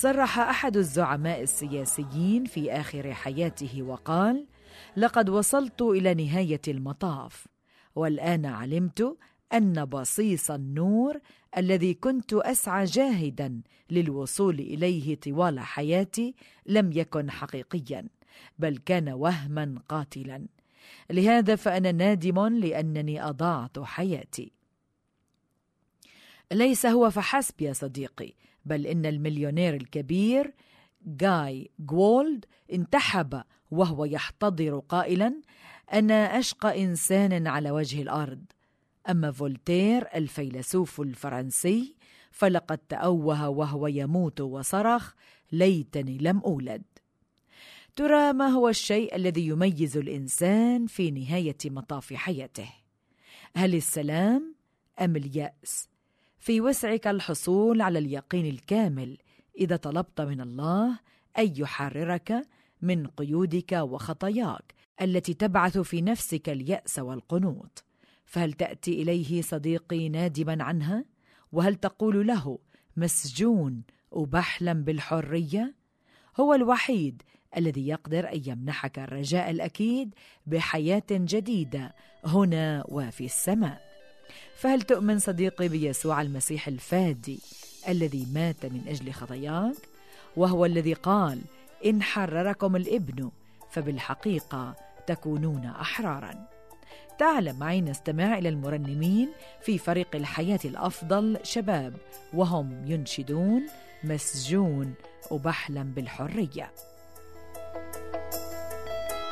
صرح أحد الزعماء السياسيين في آخر حياته وقال: لقد وصلت إلى نهاية المطاف، والآن علمت أن بصيص النور الذي كنت أسعى جاهداً للوصول إليه طوال حياتي لم يكن حقيقياً، بل كان وهماً قاتلاً. لهذا فأنا نادم لأنني أضاعت حياتي. ليس هو فحسب يا صديقي، بل إن المليونير الكبير جاي جوولد انتحب وهو يحتضر قائلاً: أنا أشقى إنسان على وجه الأرض. أما فولتير الفيلسوف الفرنسي فلقد تأوه وهو يموت وصرخ: ليتني لم أولد. ترى ما هو الشيء الذي يميز الإنسان في نهاية مطاف حياته؟ هل السلام أم اليأس؟ في وسعك الحصول على اليقين الكامل إذا طلبت من الله أن يحررك من قيودك وخطاياك التي تبعث في نفسك اليأس والقنوط. فهل تأتي إليه صديقي نادما عنها؟ وهل تقول له: مسجون وبحلم بالحرية؟ هو الوحيد الذي يقدر أن يمنحك الرجاء الأكيد بحياة جديدة هنا وفي السماء. فهل تؤمن صديقي بيسوع المسيح الفادي الذي مات من أجل خطاياك؟ وهو الذي قال: إن حرركم الابن فبالحقيقة تكونون أحراراً. تعال معي نستمع إلى المرنمين في فريق الحياة الأفضل شباب، وهم ينشدون: مسجون وبحلم بالحرية.